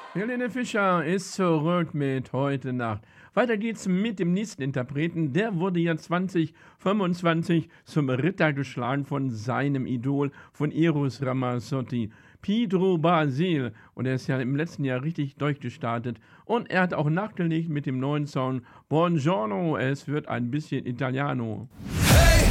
Helene Fischer ist zurück mit Heute Nacht. Weiter geht's mit dem nächsten Interpreten. Der wurde ja 2025 zum Ritter geschlagen von seinem Idol, von Eros Ramazzotti, Pedro Basil. Und er ist ja im letzten Jahr richtig durchgestartet. Und er hat auch nachgelegt mit dem neuen Song Buongiorno, es wird ein bisschen Italiano.